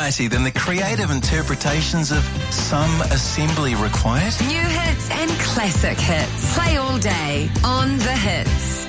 variety than the creative interpretations of some assembly required? New hits and classic hits. Play all day on The Hits.